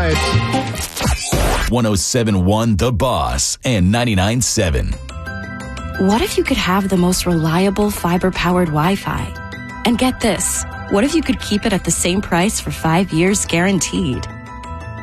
right. 107.1 The Boss and 99.7. What if you could have the most reliable fiber-powered Wi-Fi? And get this, what if you could keep it at the same price for 5 years guaranteed?